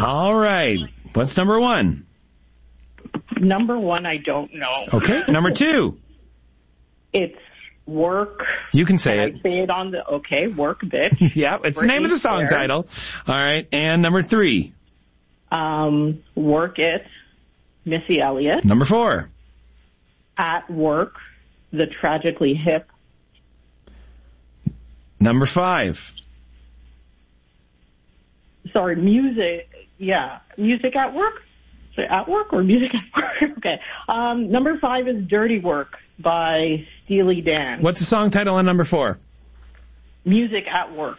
All right. What's number one? Number one, I don't know. Okay. Number two. It's Work. You can say it. I say it on the, okay, Work, bitch. Yeah, it's the name of the song title. All right. And number three. Work It, Missy Elliott. Number four. At Work, The Tragically Hip. Number five. Sorry, music. Yeah, Music at Work. So at Work or Music at Work? Okay. Number five is Dirty Work by Steely Dan. What's the song title on number four? Music at Work.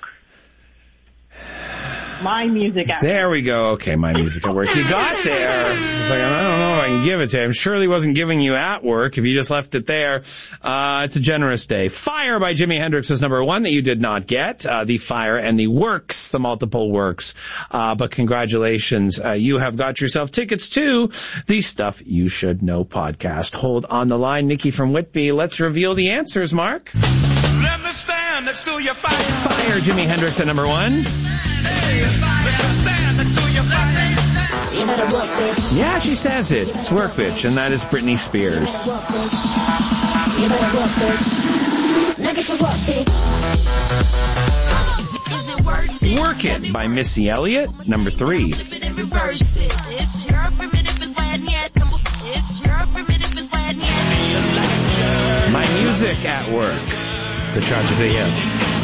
My Music at Work. There we go. Okay, My Music at Work. You got there. It's like, I don't know if I can give it to him. Surely wasn't giving you At Work if you just left it there. It's a generous day. Fire by Jimi Hendrix is number one that you did not get. The Fire and the Works, the multiple works. But congratulations. You have got yourself tickets to the Stuff You Should Know podcast. Hold on the line. Nikki from Whitby. Let's reveal the answers, Mark. Let me stand next to your fire. Fire, Jimi Hendrix at number one. Yeah, she says it. It's Work Bitch, and that is Britney Spears. Work It by Missy Elliott, number three. My Music at Work, The Tragically Hip.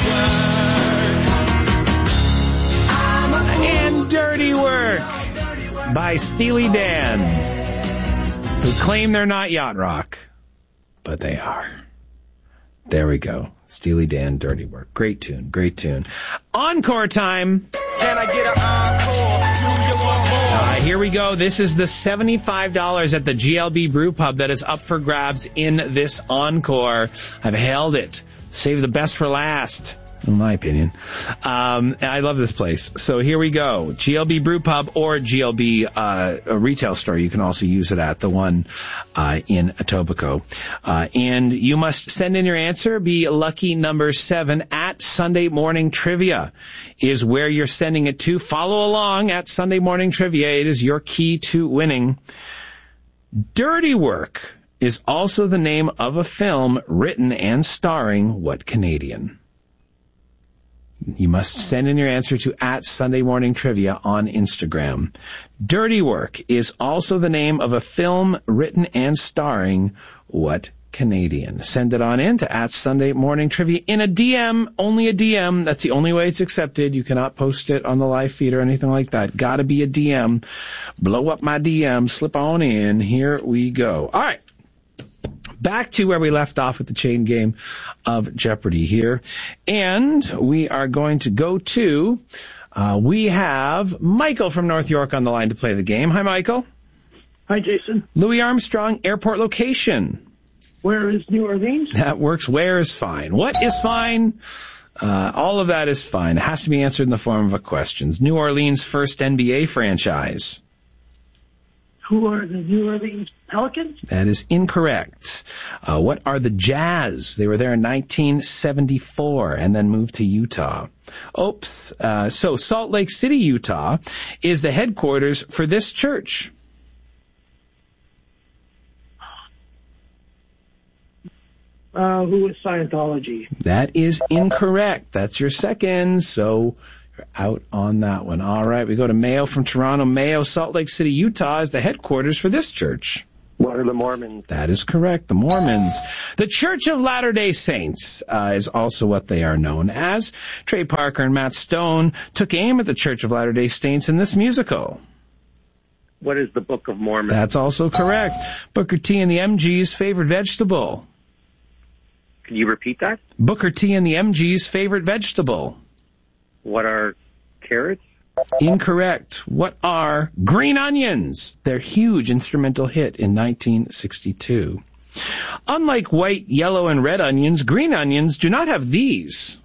And Dirty Work by Steely Dan, who claim they're not yacht rock, but they are. There we go. Steely Dan, Dirty Work. Great tune, great tune. Encore time. Can I get an encore? Do you want more? Here we go. This is the $75 at the GLB Brew Pub that is up for grabs in this encore. I've held it. Save the best for last, in my opinion. I love this place. So here we go. GLB Brew Pub or GLB a retail store. You can also use it at the one in Etobicoke. And you must send in your answer. Be lucky number 7 at Sunday Morning Trivia is where you're sending it to. Follow along at Sunday Morning Trivia. It is your key to winning. Dirty Work is also the name of a film written and starring what Canadian? You must send in your answer to at Sunday Morning Trivia on Instagram. Dirty Work is also the name of a film written and starring what Canadian? Send it on in to at Sunday Morning Trivia in a DM, only a DM. That's the only way it's accepted. You cannot post it on the live feed or anything like that. Gotta be a DM. Blow up my DM. Slip on in. Here we go. All right. Back to where we left off with the chain game of Jeopardy here. And we are going to go to, we have Michael from North York on the line to play the game. Hi, Michael. Hi, Jason. Louis Armstrong Airport location. Where is New Orleans? That works. Where is fine? What is fine? All of that is fine. It has to be answered in the form of a question. New Orleans' first NBA franchise. Who are the New Orleans Pelicans? That is incorrect. What are the Jazz? They were there in 1974 and then moved to Utah. Oops. So Salt Lake City, Utah is the headquarters for this church. Who is Scientology? That is incorrect. That's your second. So you're out on that one. All right. We go to Mayo from Toronto. Mayo, Salt Lake City, Utah is the headquarters for this church. What are the Mormons? That is correct. The Mormons. The Church of Latter-day Saints is also what they are known as. Trey Parker and Matt Stone took aim at the Church of Latter-day Saints in this musical. What is the Book of Mormon? That's also correct. Booker T and the MG's favorite vegetable. Can you repeat that? Booker T and the MG's favorite vegetable. What are carrots? Incorrect. What are green onions? Their huge instrumental hit in 1962. Unlike white, yellow, and red onions, green onions do not have these.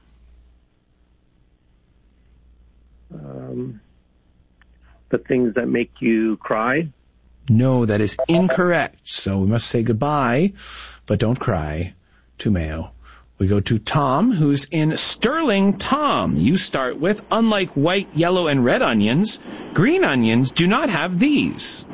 The things that make you cry? No, that is incorrect. So we must say goodbye, but don't cry to Mayo. We go to Tom, who's in Sterling. Tom, you start with, unlike white, yellow, and red onions, green onions do not have these.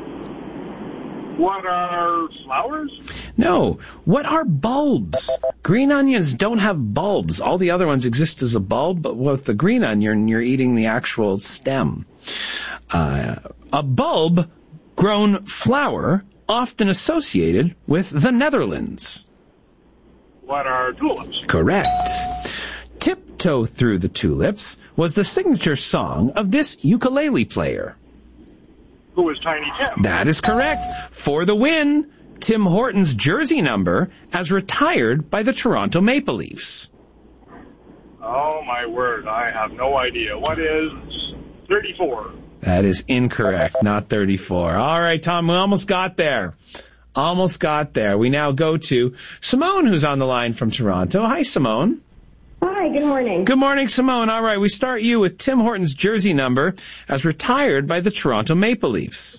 What are flowers? No. What are bulbs? Green onions don't have bulbs. All the other ones exist as a bulb, but with the green onion, you're eating the actual stem. A bulb grown flower, often associated with the Netherlands. What are tulips? Correct. Tiptoe Through the Tulips was the signature song of this ukulele player. Who is Tiny Tim? That is correct. For the win, Tim Horton's jersey number as retired by the Toronto Maple Leafs. Oh, my word. I have no idea. What is 34? That is incorrect, not 34. All right, Tom, we almost got there. Almost got there. We now go to Simone, who's on the line from Toronto. Hi, Simone. Hi, good morning. Good morning, Simone. All right, we start you with Tim Horton's jersey number as retired by the Toronto Maple Leafs.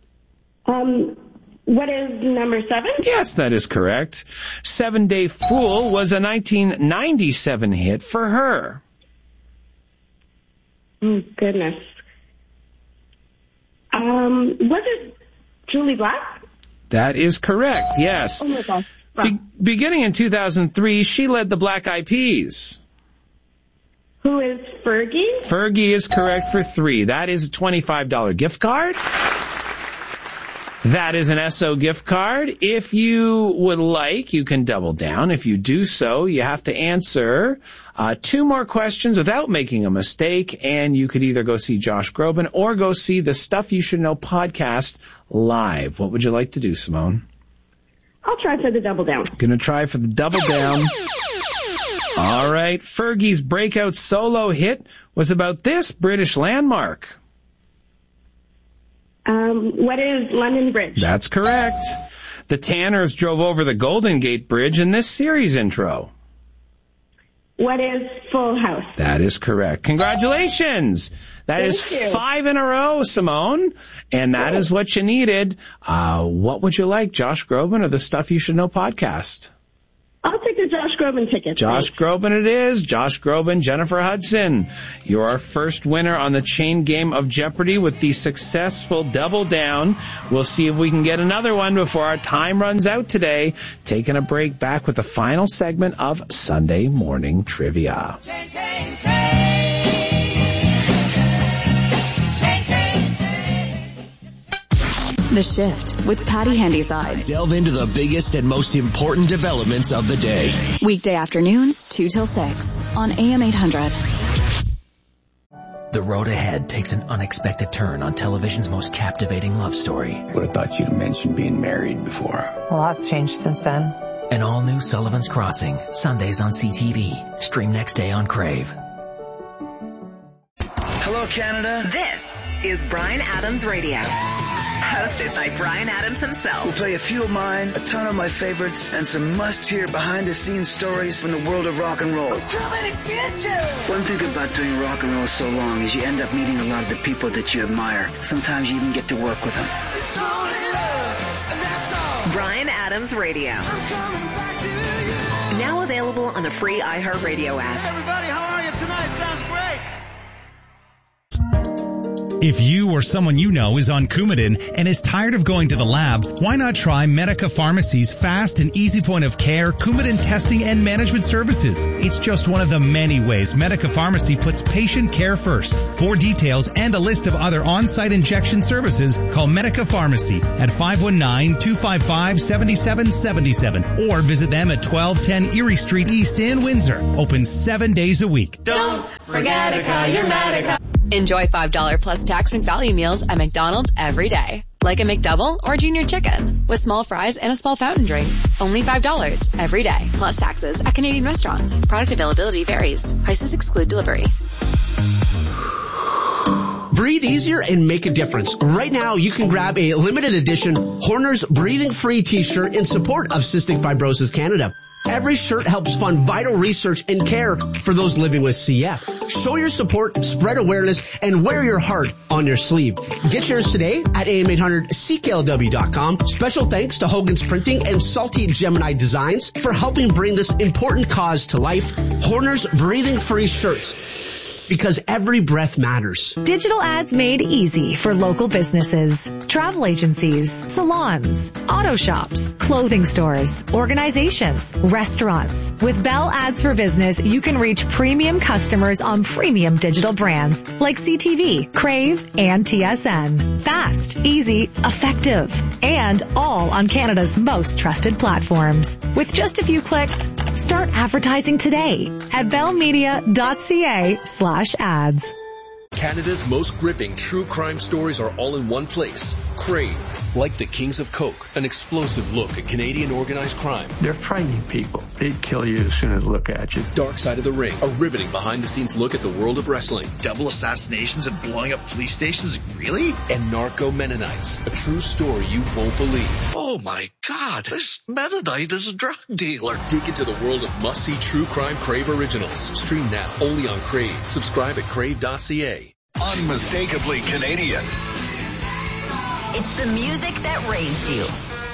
What is number 7? Yes, that is correct. 7 Day Fool was a 1997 hit for her. Oh, goodness. Was it Julie Black? That is correct, yes. Oh, my gosh. Wow. Beginning in 2003, she led the Black Eyed Peas. Who is Fergie? Fergie is correct for 3. That is a $25 gift card. That is an Esso gift card. If you would like, you can double down. If you do so, you have to answer 2 more questions without making a mistake, and you could either go see Josh Groban or go see the Stuff You Should Know podcast live. What would you like to do, Simone? I'll try for the double down. Gonna try for the double down. All right. Fergie's breakout solo hit was about this British landmark. What is London Bridge? That's correct. The Tanners drove over the Golden Gate Bridge in this series intro. What is Full House? That is correct. Congratulations. That is 5 in a row, Simone. And that is what you needed. What would you like, Josh Groban or the Stuff You Should Know podcast? I'll take the Josh Groban ticket. Josh Groban it is. Josh Groban, Jennifer Hudson. You're our first winner on the chain game of Jeopardy with the successful double down. We'll see if we can get another one before our time runs out today. Taking a break, back with the final segment of Sunday Morning Trivia. Change, change, change. Change, change, change. The Shift with Patty Handysides. Delve into the biggest and most important developments of the day. Weekday afternoons, 2 till 6 on AM 800. The road ahead takes an unexpected turn on television's most captivating love story. Would have thought you'd mentioned being married before. A lot's changed since then. An all-new Sullivan's Crossing, Sundays on CTV. Stream next day on Crave. Hello, Canada. This is Bryan Adams Radio. Hosted by Bryan Adams himself. We'll play a few of mine, a ton of my favorites, and some must-hear behind-the-scenes stories from the world of rock and roll. I'm coming to get you! One thing about doing rock and roll so long is you end up meeting a lot of the people that you admire. Sometimes you even get to work with them. It's only love, and that's all. Bryan Adams Radio. I'm coming back to you. Now available on the free iHeartRadio app. Hey everybody, how are you tonight? Sounds great. If you or someone you know is on Coumadin and is tired of going to the lab, why not try Medica Pharmacy's fast and easy point of care Coumadin testing and management services? It's just one of the many ways Medica Pharmacy puts patient care first. For details and a list of other on-site injection services, call Medica Pharmacy at 519-255-7777 or visit them at 1210 Erie Street East in Windsor. Open 7 days a week. Don't forget you're Medica. Enjoy $5 plus tax and value meals at McDonald's every day. Like a McDouble or Junior Chicken with small fries and a small fountain drink. Only $5 every day. Plus taxes at Canadian restaurants. Product availability varies. Prices exclude delivery. Breathe easier and make a difference. Right now, you can grab a limited edition Horner's Breathing Free t-shirt in support of Cystic Fibrosis Canada. Every shirt helps fund vital research and care for those living with CF. Show your support, spread awareness, and wear your heart on your sleeve. Get yours today at am800cklw.com. Special thanks to Hogan's Printing and Salty Gemini Designs for helping bring this important cause to life. Horner's breathing-free shirts. Because every breath matters. Digital ads made easy for local businesses, travel agencies, salons, auto shops, clothing stores, organizations, restaurants. With Bell Ads for Business, you can reach premium customers on premium digital brands like CTV, Crave, and TSN. Fast, easy, effective, and all on Canada's most trusted platforms. With just a few clicks, start advertising today at bellmedia.ca/ads. Canada's most gripping true crime stories are all in one place. Crave. Like the Kings of Coke, an explosive look at Canadian organized crime. They're frightening people. They'd kill you as soon as they look at you. Dark Side of the Ring, a riveting behind-the-scenes look at the world of wrestling. Double assassinations and blowing up police stations? Really? And Narco Mennonites, a true story you won't believe. Oh my God, this Mennonite is a drug dealer. Dig into the world of must-see true crime Crave originals. Stream now, only on Crave. Subscribe at crave.ca. Unmistakably Canadian. It's the music that raised you.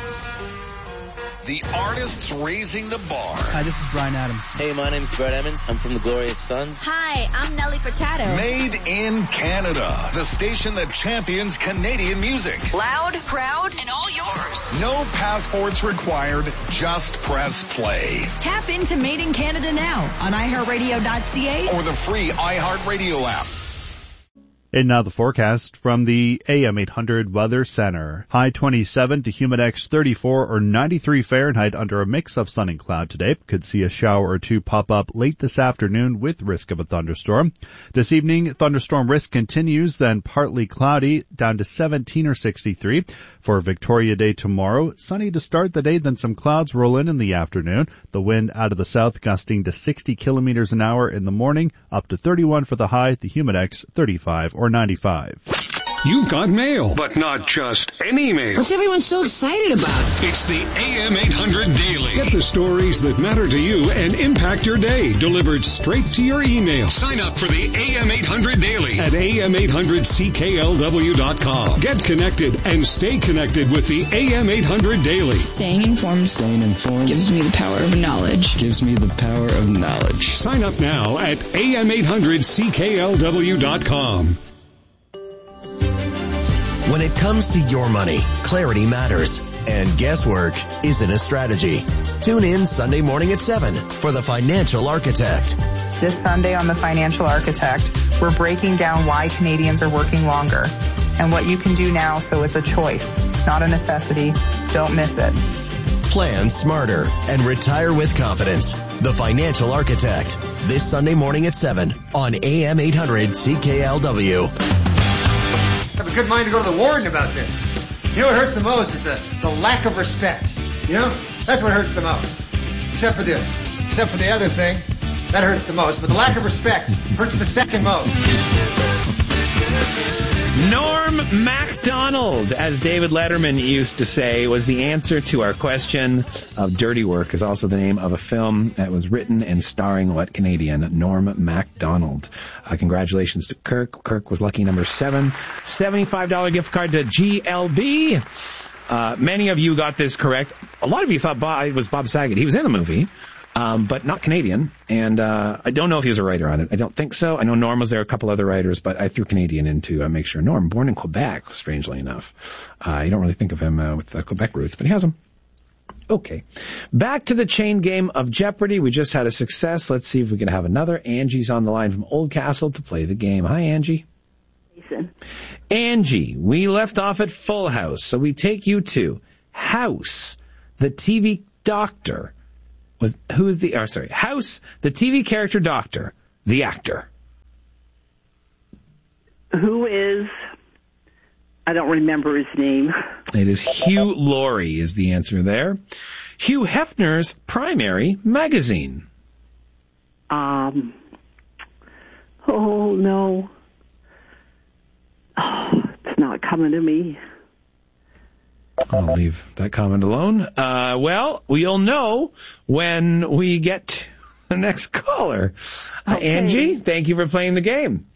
The artists raising the bar. Hi, this is Brian Adams. Hey, my name's Brett Emmons. I'm from the Glorious Sons. Hi, I'm Nelly Furtado. Made in Canada. The station that champions Canadian music. Loud, proud, and all yours. No passports required. Just press play. Tap into Made in Canada now on iHeartRadio.ca or the free iHeartRadio app. And now the forecast from the AM 800 Weather Center. High 27 to Humidex 34 or 93 Fahrenheit under a mix of sun and cloud today. Could see a shower or two pop up late this afternoon with risk of a thunderstorm. This evening, thunderstorm risk continues, then partly cloudy down to 17 or 63. For Victoria Day tomorrow, sunny to start the day, then some clouds roll in the afternoon. The wind out of the south gusting to 60 kilometers an hour in the morning, up to 31 for the high, the Humidex 35 or 95. You've got mail, but not just any mail. What's everyone so excited about? It's the AM 800 Daily. Get the stories that matter to you and impact your day, delivered straight to your email. Sign up for the AM 800 Daily at am800cklw.com. Get connected and stay connected with the AM 800 Daily. Staying informed gives me the power of knowledge. Sign up now at am800cklw.com. When it comes to your money, clarity matters, and guesswork isn't a strategy. Tune in Sunday morning at 7 for The Financial Architect. This Sunday on The Financial Architect, we're breaking down why Canadians are working longer and what you can do now so it's a choice, not a necessity. Don't miss it. Plan smarter and retire with confidence. The Financial Architect, this Sunday morning at 7 on AM 800 CKLW. Have a good mind to go to the warden about this. You know what hurts the most is the lack of respect. You know? That's what hurts the most. Except for the other thing. That hurts the most. But the lack of respect hurts the second most. Norm MacDonald, as David Letterman used to say, was the answer to our question of Dirty Work, is also the name of a film that was written and starring what Canadian? Norm MacDonald. Congratulations to Kirk. Kirk was lucky number 7. $75 gift card to GLB. Many of you got this correct. A lot of you thought it was Bob Saget. He was in the movie. But not Canadian, and I don't know if he was a writer on it. I don't think so. I know Norm was there, a couple other writers, but I threw Canadian in to make sure. Norm, born in Quebec, strangely enough. You don't really think of him with Quebec roots, but he has them. Okay. Back to the chain game of Jeopardy. We just had a success. Let's see if we can have another. Angie's on the line from Oldcastle to play the game. Hi, Angie. Jason. Angie, we left off at Full House, so we take you to House, the TV doctor. House, the TV character doctor, the actor. Who is, I don't remember his name. It is Hugh Laurie is the answer there. Hugh Hefner's primary magazine. Oh, no. Oh, it's not coming to me. I'll leave that comment alone. Well, we'll know when we get to the next caller. Angie, thank you for playing the game.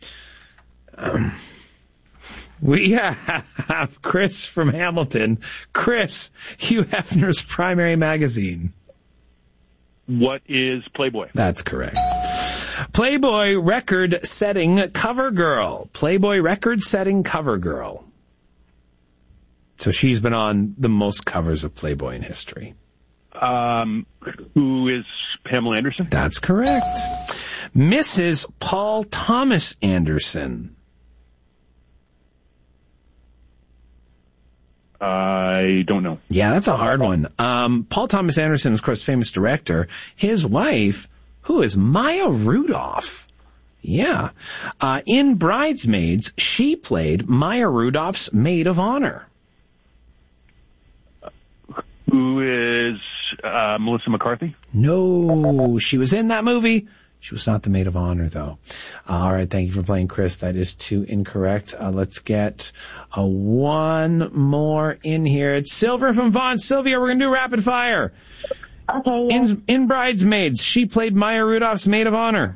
We have Chris from Hamilton. Chris, Hugh Hefner's primary magazine. What is Playboy? That's correct. Playboy record-setting cover girl. Playboy record-setting cover girl. So she's been on the most covers of Playboy in history. Who is Pamela Anderson? That's correct. Mrs. Paul Thomas Anderson. I don't know. Yeah, that's a hard one. Paul Thomas Anderson is, of course, famous director. His wife, who is Maya Rudolph. Yeah. In Bridesmaids, she played Maya Rudolph's maid of honor. Who is Melissa McCarthy? No, she was in that movie. She was not the maid of honor, though. All right, thank you for playing, Chris. That is 2 incorrect. Let's get one more in here. It's Silver from Vaughan. Sylvia, we're going to do rapid fire. Okay. Yeah. In Bridesmaids, she played Maya Rudolph's maid of honor.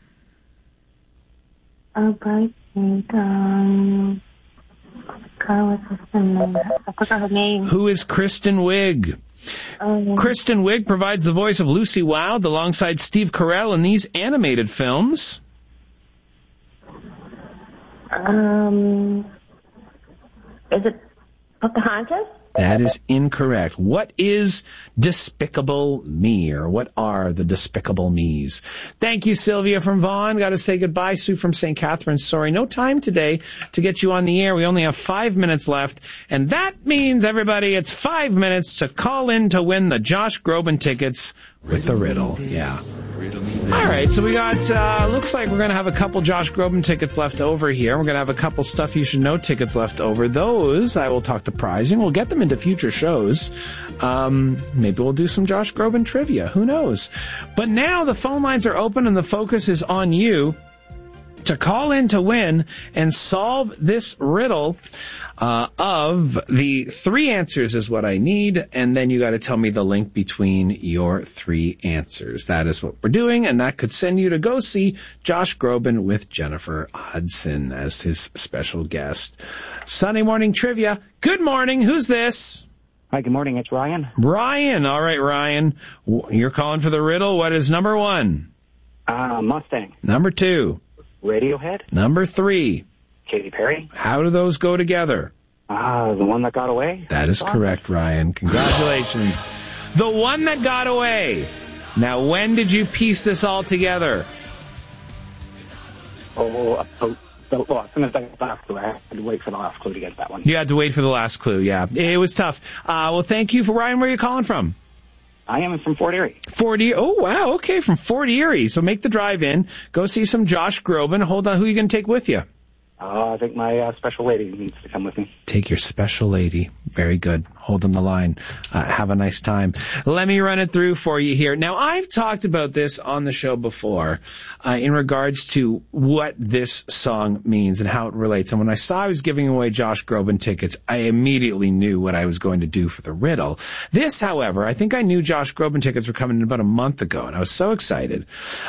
Bridesmaids, I forgot her name. Who is Kristen Wiig? Kristen Wiig provides the voice of Lucy Wilde alongside Steve Carell in these animated films. Is it Pocahontas? That is incorrect. What is Despicable Me, or what are the Despicable Me's? Thank you, Sylvia from Vaughan. Got to say goodbye. Sue from St. Catharines. Sorry, no time today to get you on the air. We only have 5 minutes left, and that means, everybody, it's 5 minutes to call in to win the Josh Groban tickets with the riddle. Yeah. All right, so we got, looks like we're going to have a couple Josh Groban tickets left over here. We're going to have a couple Stuff You Should Know tickets left over. Those I will talk to pricing. We'll get them into future shows. Maybe we'll do some Josh Groban trivia. Who knows? But now the phone lines are open and the focus is on you to call in to win and solve this riddle of the 3 answers is what I need, and then you got to tell me the link between your 3 answers. That is what we're doing, and that could send you to go see Josh Groban with Jennifer Hudson as his special guest. Sunday morning trivia. Good morning. Who's this? Hi, good morning. It's Ryan. Ryan. All right, Ryan. You're calling for the riddle. What is number 1? Mustang. Number 2? Radiohead. Number 3? Katy Perry. How do those go together? The One That Got Away. That is correct, Ryan. Congratulations. The One That Got Away. Now, when did you piece this all together? As soon as I got the last clue, I had to wait for the last clue to get that one. You had to wait for the last clue, yeah. It was tough. Well, thank you for Ryan. Where are you calling from? I am from Fort Erie. Fort Erie. Oh, wow. Okay, from Fort Erie. So make the drive in. Go see some Josh Groban. Hold on. Who are you going to take with you? I think my special lady needs to come with me. Take your special lady. Very good. Hold on the line. Have a nice time. Let me run it through for you here. Now, I've talked about this on the show before in regards to what this song means and how it relates. And when I saw I was giving away Josh Groban tickets, I immediately knew what I was going to do for the riddle. This, however, I think I knew Josh Groban tickets were coming in about a month ago, and I was so excited.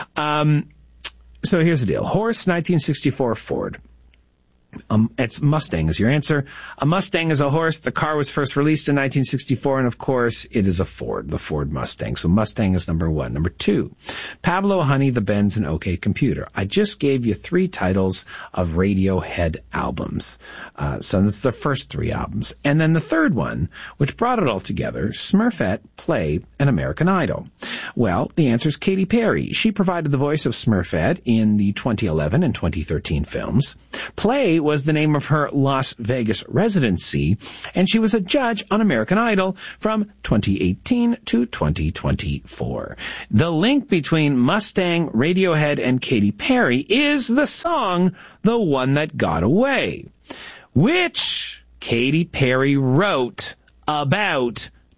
So here's the deal. Horse, 1964 Ford. It's Mustang is your answer. A Mustang is a horse. The car was first released in 1964, and of course, it is a Ford, the Ford Mustang. So Mustang is number 1. Number 2, Pablo Honey, The Benz, and OK Computer. I just gave you 3 titles of Radiohead albums. So that's the first 3 albums. And then the third one, which brought it all together, Smurfette, Play, and American Idol. Well, the answer is Katy Perry. She provided the voice of Smurfette in the 2011 and 2013 films. Play was the name of her Las Vegas residency, and she was a judge on American Idol from 2018 to 2024. The link between Mustang, Radiohead, and Katy Perry is the song The One That Got Away, which Katy Perry wrote about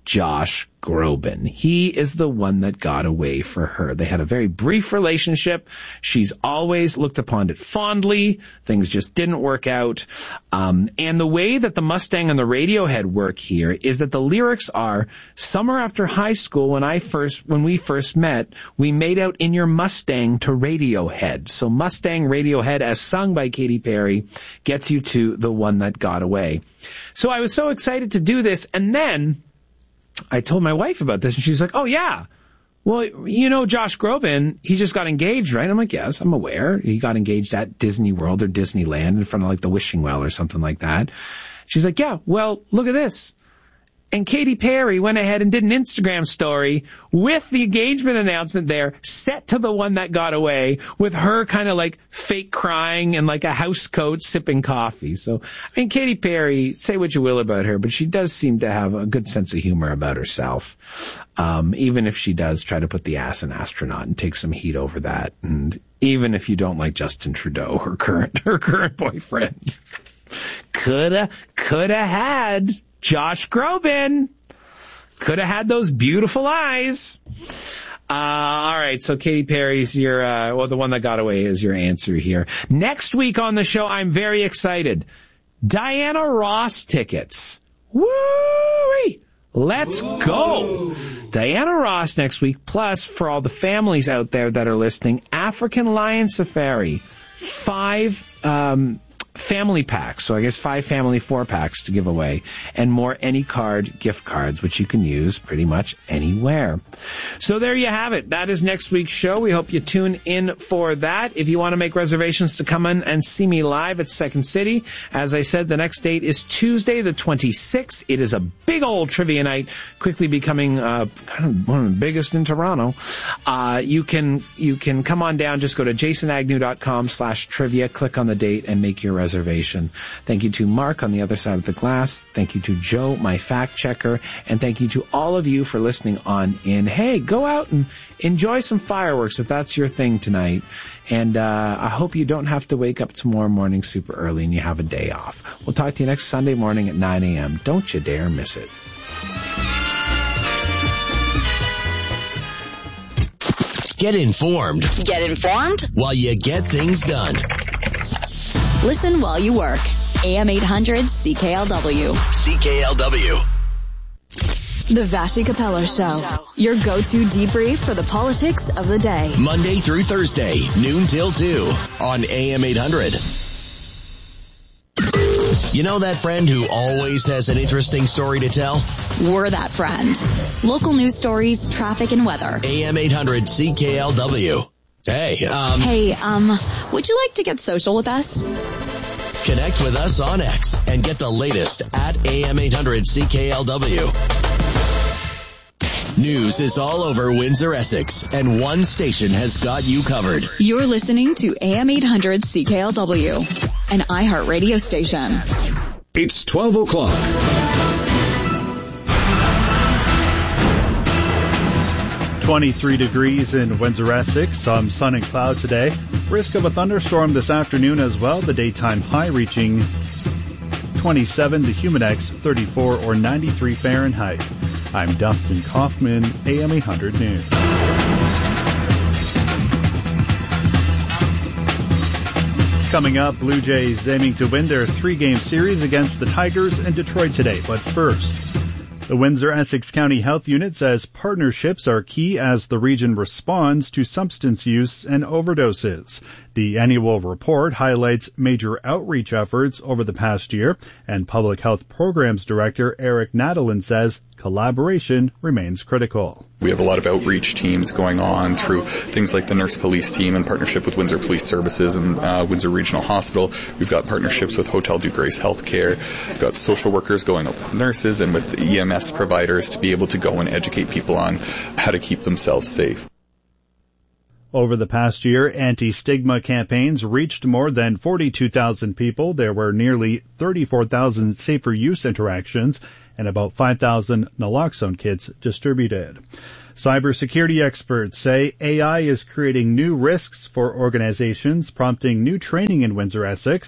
Josh Groban. He is the one that got away for her. They had a very brief relationship. She's always looked upon it fondly. Things just didn't work out. And the way that the Mustang and the Radiohead work here is that the lyrics are, summer after high school when we first met, we made out in your Mustang to Radiohead. So Mustang, Radiohead, as sung by Katy Perry, gets you to the one that got away. So I was so excited to do this, and then I told my wife about this, and she's like, oh, yeah. Well, you know Josh Groban, he just got engaged, right? I'm like, yes, I'm aware. He got engaged at Disney World or Disneyland in front of like the Wishing Well or something like that. She's like, yeah, well, look at this. And Katy Perry went ahead and did an Instagram story with the engagement announcement there, set to the one that got away, with her kind of like fake crying and like a house coat sipping coffee. So, I mean, Katy Perry, say what you will about her, but she does seem to have a good sense of humor about herself. Even if she does try to put the ass in astronaut and take some heat over that. And even if you don't like Justin Trudeau, her current boyfriend, coulda had Josh Groban. Could have had those beautiful eyes. All right, so Katy Perry's the one that got away is your answer here. Next week on the show, I'm very excited. Diana Ross tickets. Woo-wee! Let's go. Diana Ross next week, plus for all the families out there that are listening, African Lion Safari. 5 family packs, so I guess 5 family 4-packs to give away, and more AnyCard gift cards, which you can use pretty much anywhere. So there you have it. That is next week's show. We hope you tune in for that. If you want to make reservations to come in and see me live at Second City, as I said, the next date is Tuesday the 26th. It is a big old trivia night, quickly becoming kind of one of the biggest in Toronto. You can come on down. Just go to jasonagnew.com/trivia, click on the date, and make your reservation. Thank you to Mark on the other side of the glass. Thank you to Joe, my fact checker. And thank you to all of you for listening on in. Hey, go out and enjoy some fireworks if that's your thing tonight. And I hope you don't have to wake up tomorrow morning super early and you have a day off. We'll talk to you next Sunday morning at 9 a.m. Don't you dare miss it. Get informed. Get informed While you get things done. Listen while you work. AM 800 CKLW. CKLW. The Vashi Capello Show. Your go-to debrief for the politics of the day. Monday through Thursday, noon till 2 on AM 800. You know that friend who always has an interesting story to tell? We're that friend. Local news stories, traffic, and weather. AM 800 CKLW. Hey, would you like to get social with us? Connect with us on X and get the latest at AM 800 CKLW. News is all over Windsor, Essex, and one station has got you covered. You're listening to AM 800 CKLW, an iHeartRadio station. It's 12 o'clock. 23 degrees in Windsor, Essex. Some sun and cloud today. Risk of a thunderstorm this afternoon as well. The daytime high reaching 27, the humidex 34 or 93 Fahrenheit. I'm Dustin Kaufman, AM 800 News. Coming up, Blue Jays aiming to win their 3-game series against the Tigers in Detroit today. But first, the Windsor-Essex County Health Unit says partnerships are key as the region responds to substance use and overdoses. The annual report highlights major outreach efforts over the past year, and Public Health Programs Director Eric Nadelin says collaboration remains critical. We have a lot of outreach teams going on through things like the Nurse Police Team in partnership with Windsor Police Services and Windsor Regional Hospital. We've got partnerships with Hotel Dieu Grace Healthcare. We've got social workers going out with nurses and with EMS providers to be able to go and educate people on how to keep themselves safe. Over the past year, anti-stigma campaigns reached more than 42,000 people. There were nearly 34,000 safer use interactions and about 5,000 naloxone kits distributed. Cybersecurity experts say AI is creating new risks for organizations, prompting new training in Windsor, Essex.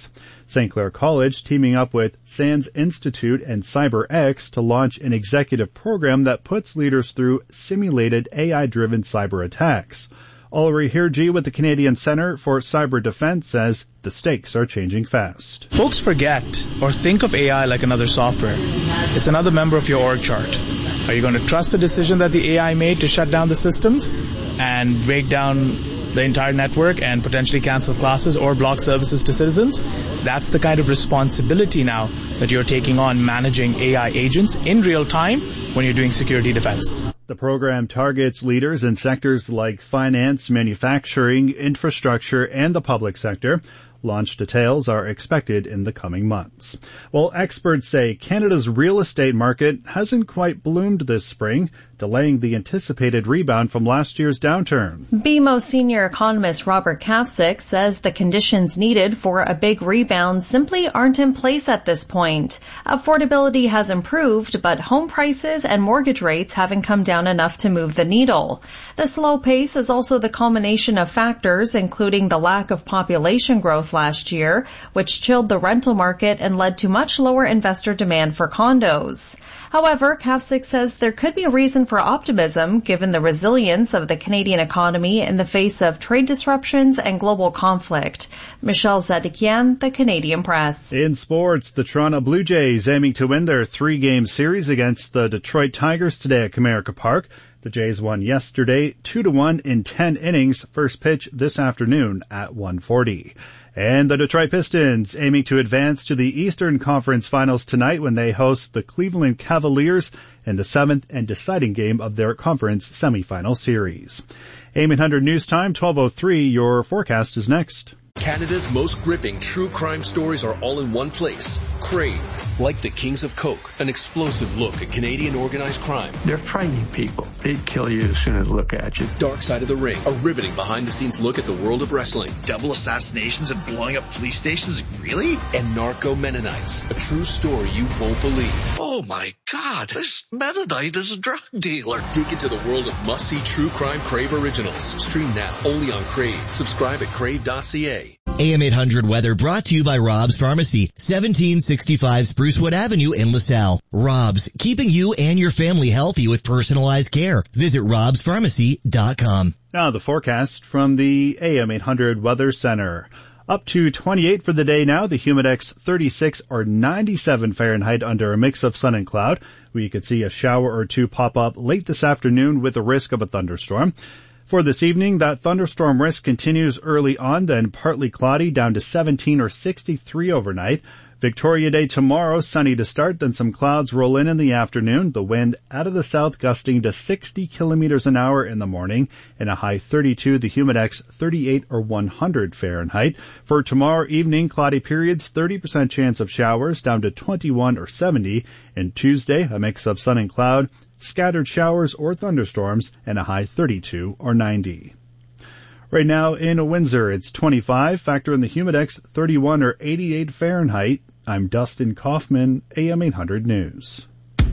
St. Clair College teaming up with SANS Institute and CyberX to launch an executive program that puts leaders through simulated AI-driven cyber attacks. Ulrich Hirji with the Canadian Centre for Cyber Defense says the stakes are changing fast. Folks forget or think of AI like another software. It's another member of your org chart. Are you going to trust the decision that the AI made to shut down the systems and break down the entire network and potentially cancel classes or block services to citizens? That's the kind of responsibility now that you're taking on, managing AI agents in real time when you're doing security defense. The program targets leaders in sectors like finance, manufacturing, infrastructure, and the public sector. Launch details are expected in the coming months. Well, experts say Canada's real estate market hasn't quite bloomed this spring, delaying the anticipated rebound from last year's downturn. BMO senior economist Robert Kafsick says the conditions needed for a big rebound simply aren't in place at this point. Affordability has improved, but home prices and mortgage rates haven't come down enough to move the needle. The slow pace is also the culmination of factors, including the lack of population growth last year, which chilled the rental market and led to much lower investor demand for condos. However, Kafsick says there could be a reason for optimism given the resilience of the Canadian economy in the face of trade disruptions and global conflict. Michelle Zedekian, The Canadian Press. In sports, the Toronto Blue Jays aiming to win their 3-game series against the Detroit Tigers today at Comerica Park. The Jays won yesterday 2-1 in 10 innings. First pitch this afternoon at 1:40. And the Detroit Pistons aiming to advance to the Eastern Conference Finals tonight when they host the Cleveland Cavaliers in the 7th and deciding game of their conference semifinal series. AM 800 News Time, 12:03. Your forecast is next. Canada's most gripping true crime stories are all in one place. Crave, like the Kings of Coke, an explosive look at Canadian organized crime. They're frightening people. They'd kill you as soon as they look at you. Dark Side of the Ring, a riveting behind-the-scenes look at the world of wrestling. Double assassinations and blowing up police stations? Really? And Narco Mennonites, a true story you won't believe. Oh my God, this Mennonite is a drug dealer. Dig into the world of must-see true crime Crave originals. Stream now, only on Crave. Subscribe at crave.ca. AM 800 weather brought to you by Rob's Pharmacy, 1765 Sprucewood Avenue in LaSalle. Rob's, keeping you and your family healthy with personalized care. Visit robspharmacy.com. Now the forecast from the AM 800 Weather Center. Up to 28 for the day now, the Humidex 36 or 97 Fahrenheit under a mix of sun and cloud. We could see a shower or two pop up late this afternoon with the risk of a thunderstorm. For this evening, that thunderstorm risk continues early on, then partly cloudy down to 17 or 63 overnight. Victoria Day tomorrow, sunny to start, then some clouds roll in the afternoon. The wind out of the south gusting to 60 kilometers an hour in the morning, and a high 32, the Humidex 38 or 100 Fahrenheit. For tomorrow evening, cloudy periods, 30% chance of showers down to 21 or 70. And Tuesday, a mix of sun and cloud, scattered showers or thunderstorms, and a high 32 or 90. Right now in Windsor, it's 25. Factor in the Humidex 31 or 88 Fahrenheit. I'm Dustin Kaufman, AM 800 News.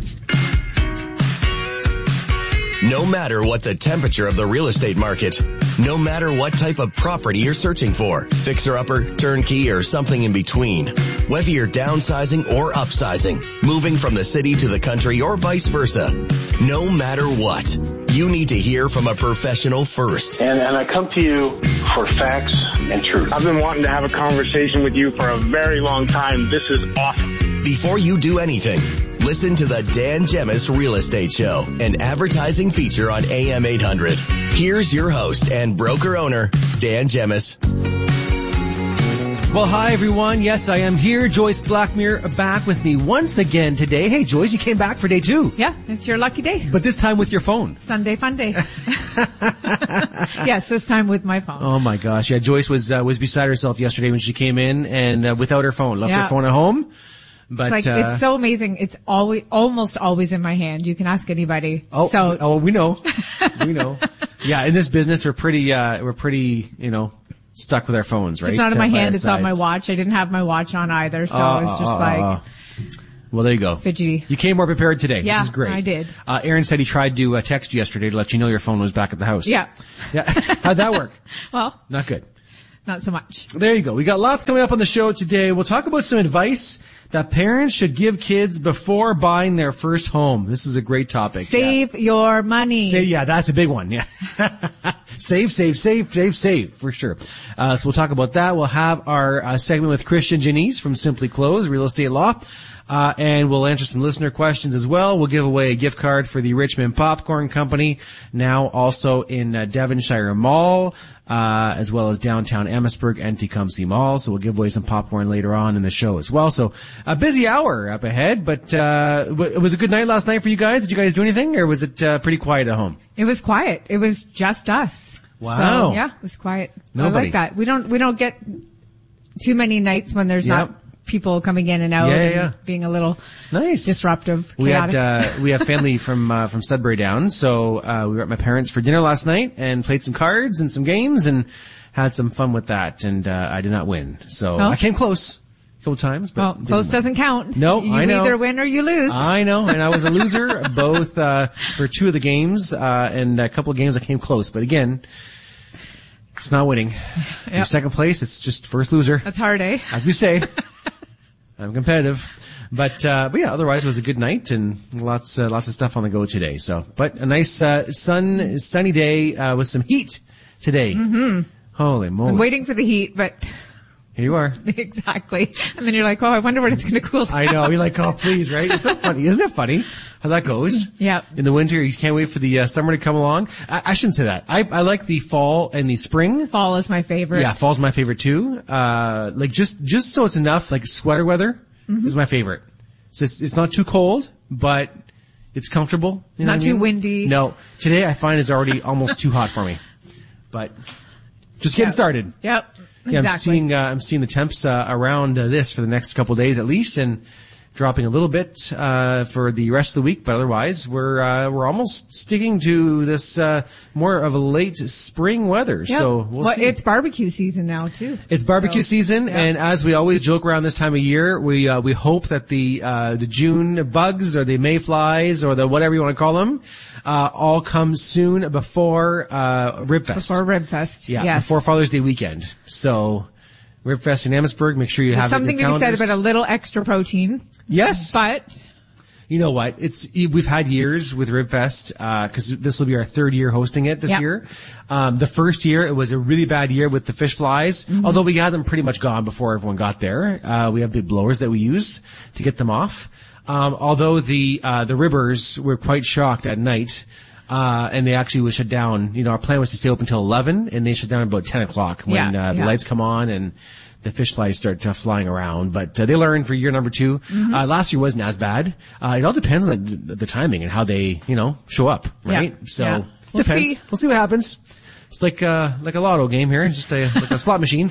No matter what the temperature of the real estate market, no matter what type of property you're searching for, fixer-upper, turnkey, or something in between, whether you're downsizing or upsizing, moving from the city to the country or vice versa, no matter what, you need to hear from a professional first. And I come to you for facts and truth. I've been wanting to have a conversation with you for a very long time. This is awesome. Before you do anything, listen to the Dan Gemis Real Estate Show, an advertising feature on AM 800. Here's your host and broker owner, Dan Gemis. Well, hi, everyone. Yes, I am here. Joyce Blackmere back with me once again today. Hey, Joyce, you came back for day 2. Yeah, it's your lucky day. But this time with your phone. Sunday fun day. Yes, this time with my phone. Oh, my gosh. Yeah, Joyce was beside herself yesterday when she came in and without her phone. Left her phone at home. But it's so amazing. It's almost always in my hand. You can ask anybody. Oh, we know. We know. Yeah, in this business, we're pretty, stuck with our phones, right? It's not in my hand. It's on my watch. I didn't have my watch on either. So it's just like. Well, there you go. Fidgety. You came more prepared today. Yeah, which is great. I did. Aaron said he tried to text you yesterday to let you know your phone was back at the house. Yeah. Yeah. How'd that work? Well. Not good. not so much. There you go. We got lots coming up on the show today. We'll talk about some advice that parents should give kids before buying their first home. This is a great topic. Save your money. Yeah, that's a big one. Yeah. Save, for sure. So we'll talk about that. We'll have our segment with Christian Janice from Simply Close, Real Estate Law. And we'll answer some listener questions as well. We'll give away a gift card for the Richmond Popcorn Company, now also in Devonshire Mall, as well as downtown Amherstburg and Tecumseh Mall. So we'll give away some popcorn later on in the show as well. So a busy hour up ahead, but it was a good night last night for you guys. Did you guys do anything, or was it pretty quiet at home? It was quiet. It was just us. Wow. So, yeah, it was quiet. Nobody. I like that. We don't get too many nights when there's not people coming in and out and being a little disruptive, chaotic. We have family from Sudbury Downs, so we were at my parents for dinner last night and played some cards and some games and had some fun with that, and I did not win. So I came close a couple times, but close doesn't count. No, you I know. You either win or you lose. I know, and I was a loser both for two of the games, and a couple of games I came close, but again, it's not winning. Your second place, it's just first loser. That's hard, eh? As we say. I'm competitive, but yeah, otherwise it was a good night and lots of stuff on the go today. So, but a nice, sunny day, with some heat today. Mm-hmm. Holy moly. I'm waiting for the heat, but here you are. Exactly. And then you're like, oh, I wonder when it's going to cool down. I know. You're like, oh, please, right? It's not funny. Isn't it funny how that goes? Yeah. In the winter, you can't wait for the summer to come along. I shouldn't say that. I like the fall and the spring. Fall is my favorite. Yeah, fall's my favorite too. Like just so it's enough, like sweater weather is my favorite. So it's not too cold, but it's comfortable. You know not too windy. No. Today I find it's already almost too hot for me. But just getting started. Yep. Yeah, exactly. I'm seeing the temps around this for the next couple of days at least, and dropping a little bit for the rest of the week. But otherwise, we're almost sticking to this more of a late spring weather. Yep. So we'll see. It's barbecue season now too. It's barbecue season, and as we always joke around this time of year, we hope that the June bugs or the mayflies or the whatever you want to call them all come soon before Ribfest. Before Ribfest, yeah, yes. Before Father's Day weekend. So Ribfest in Amherstburg, make sure you have something it in your to be said calendars. about a little extra protein. Yes, but you know what? We've had years with Ribfest because this will be our third year hosting it this year. The first year it was a really bad year with the fish flies, although we had them pretty much gone before everyone got there. We have big blowers that we use to get them off. Although the ribbers were quite shocked at night. And they actually was shut down. You know, our plan was to stay open until 11, and they shut down at about 10 o'clock when the lights come on and the fish flies start flying around. But they learned for year number 2. Last year wasn't as bad. It all depends on the timing and how they, show up, right? Yeah. So depends. We'll see what happens. It's like a lotto game here, just like a slot machine.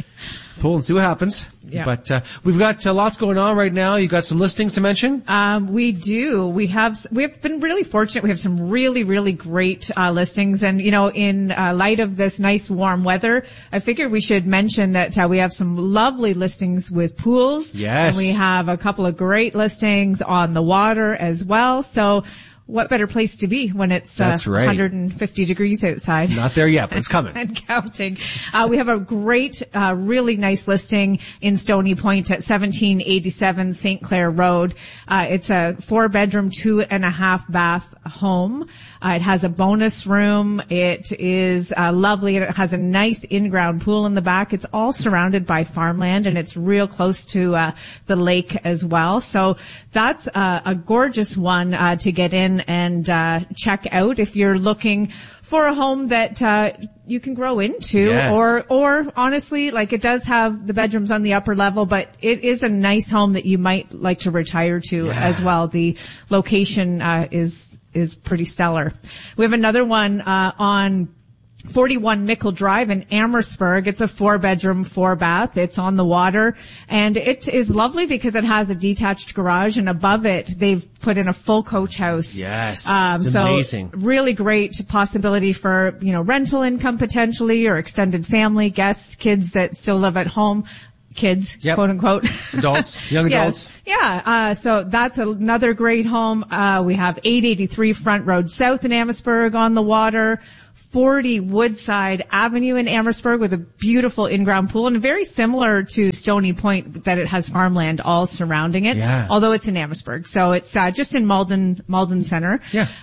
Pull and see what happens. Yeah. But we've got lots going on right now. You've got some listings to mention? We do. We've been really fortunate. We have some really, really great listings. And, in light of this nice warm weather, I figured we should mention that we have some lovely listings with pools. Yes. And we have a couple of great listings on the water as well. So what better place to be when it's 150 degrees outside? Not there yet, but it's coming. And counting. We have a great, really nice listing in Stony Point at 1787 St. Clair Road. It's a 4-bedroom, 2.5 bath home. It has a bonus room. It is lovely. It has a nice in-ground pool in the back. It's all surrounded by farmland, and it's real close to the lake as well. So that's a gorgeous one to get in and check out if you're looking for a home that you can grow into. Yes. Or honestly, like, it does have the bedrooms on the upper level, but it is a nice home that you might like to retire to as well. The location is pretty stellar. We have another one on 41 Nickel Drive in Amherstburg. It's a 4-bedroom, 4-bath. It's on the water, and it is lovely because it has a detached garage, and above it they've put in a full coach house. Yes, it's so amazing. Really great possibility for rental income potentially, or extended family, guests, kids that still live at home. Kids, quote unquote. Adults, young adults. Yeah, so that's another great home. We have 883 Front Road South in Amherstburg on the water. 40 Woodside Avenue in Amherstburg with a beautiful in-ground pool, and very similar to Stony Point that it has farmland all surrounding it, although it's in Amherstburg. So it's just in Malden Center.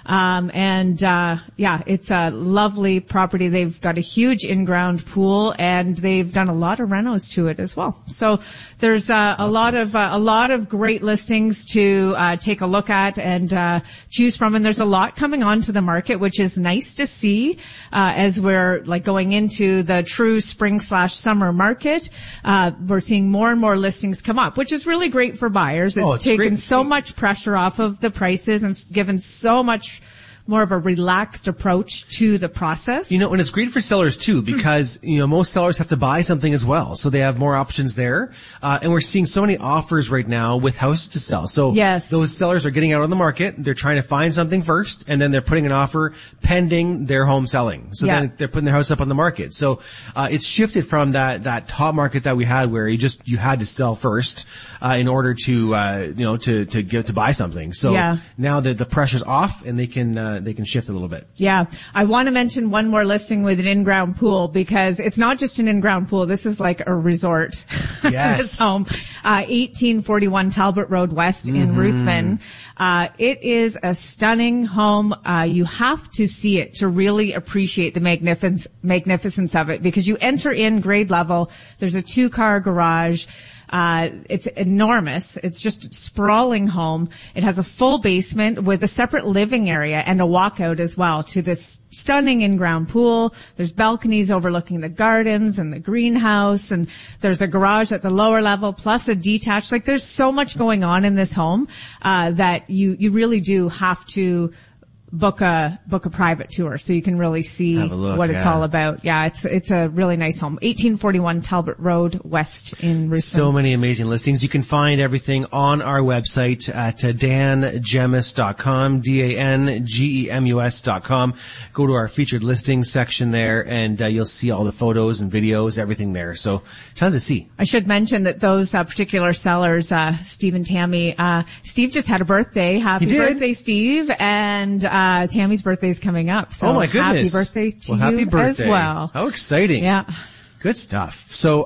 It's a lovely property. They've got a huge in-ground pool, and they've done a lot of renos to it as well. So there's a lot of great listings to take a look at and choose from, and there's a lot coming onto the market, which is nice to see. As we're going into the true spring/summer market, we're seeing more and more listings come up, which is really great for buyers. It's taken so much pressure off of the prices and given so much more of a relaxed approach to the process. And it's great for sellers too, because, most sellers have to buy something as well. So they have more options there. And we're seeing so many offers right now with houses to sell. So those sellers are getting out on the market. They're trying to find something first, and then they're putting an offer pending their home selling. So then they're putting their house up on the market. So, it's shifted from that top market that we had where you had to sell first, in order to buy something. So now that the pressure's off and they can shift a little bit. Yeah. I want to mention one more listing with an in-ground pool, because it's not just an in-ground pool. This is like a resort. Yes. This home, 1841 Talbot Road West in Ruthven. It is a stunning home. You have to see it to really appreciate the magnificence of it, because you enter in grade level. There's a 2-car garage. It's enormous. It's just a sprawling home. It has a full basement with a separate living area and a walkout as well to this stunning in-ground pool. There's balconies overlooking the gardens and the greenhouse, and there's a garage at the lower level plus a detached. There's so much going on in this home, that you really do have to book a private tour so you can really see what it's all about. Yeah, it's a really nice home. 1841 Talbot Road West in Ruthven. So many amazing listings. You can find everything on our website at dangemus.com, DANGEMUS.com. Go to our featured listings section there, and you'll see all the photos and videos, everything there. So tons to see. I should mention that those particular sellers, Steve and Tammy, Steve just had a birthday. Happy birthday, Steve. And Tammy's birthday is coming up. So oh my goodness. Happy birthday to happy you birthday. as well. How exciting. Yeah. Good stuff. So,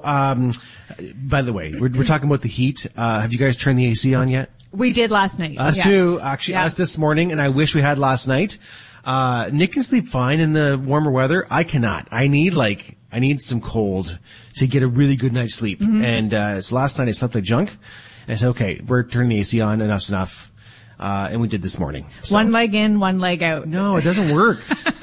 by the way, we're talking about the heat. Have you guys turned the AC on yet? We did last night. Us too. Actually, us this morning, and I wish we had last night. Nick can sleep fine in the warmer weather. I cannot. I need some cold to get a really good night's sleep. And, so last night I slept like junk. And I said, okay, we're turning the AC on. Enough's enough. And we did this morning. So, one leg in, one leg out. No, it doesn't work.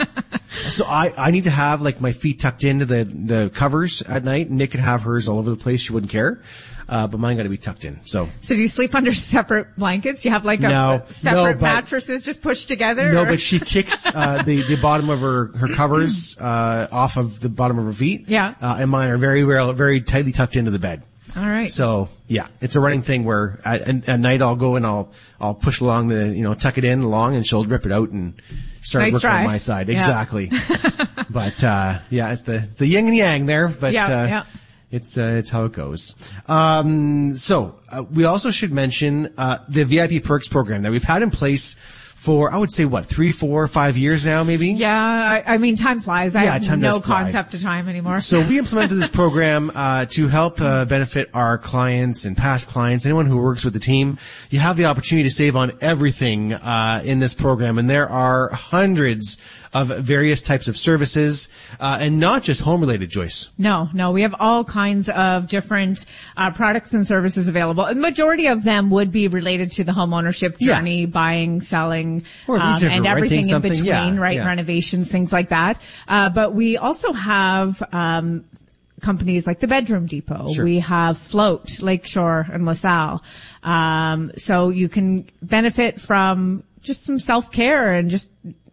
So I need to have my feet tucked into the covers at night. Nick could have hers all over the place. She wouldn't care. But mine got to be tucked in. So do you sleep under separate blankets? You have separate mattresses just pushed together? No, but she kicks, the bottom of her covers, off of the bottom of her feet. Yeah. And mine are very tightly tucked into the bed. All right. So yeah, it's a running thing where at night I'll go and I'll push along tuck it in along, and she'll rip it out and start working on my side. Yeah. Exactly. But, it's the yin and yang there, but, it's how it goes. So we also should mention, the VIP Perks program that we've had in place for, I would say, 3, 4, 5 years now, maybe? Yeah, I mean, time flies. I have no concept of time anymore. So we implemented this program to help benefit our clients and past clients, anyone who works with the team. You have the opportunity to save on everything in this program, and there are hundreds of various types of services, and not just home-related, Joyce. No, we have all kinds of different products and services available. The majority of them would be related to the home ownership journey, buying, selling, and everything in between, renovations, things like that. But we also have companies like the Bedroom Depot. Sure. We have Float, Lakeshore, and LaSalle. So you can benefit from just some self-care and just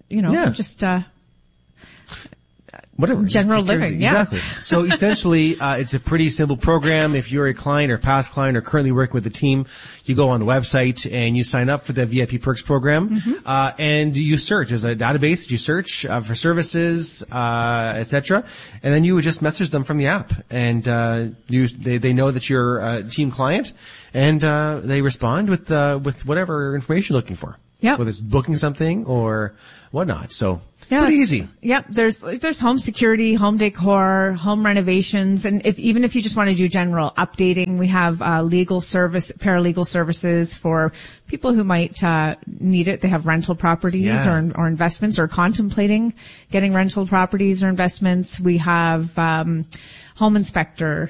whatever. General living. Yeah. Exactly. So essentially, it's a pretty simple program. If you're a client or past client or currently working with the team, you go on the website and you sign up for the VIP Perks program, and you search. There's a database that you search for services, etc. And then you would just message them from the app, and they know that you're a team client, and they respond with whatever information you're looking for. Yep. Whether it's booking something or whatnot. So Yeah. pretty easy. Yep. There's home security, home decor, home renovations, and even if you just want to do general updating, we have paralegal services for people who might need it. They have rental properties or investments, or contemplating getting rental properties or investments. We have home inspector,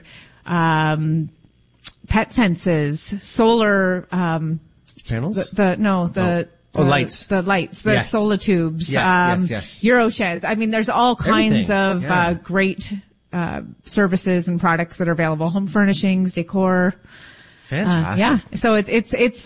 pet fences, solar panels. Lights. The lights, the Yes. solar tubes, Yes. Euro sheds. I mean, there's all kinds Everything. of great services and products that are available. Home furnishings, decor. Fantastic. So it's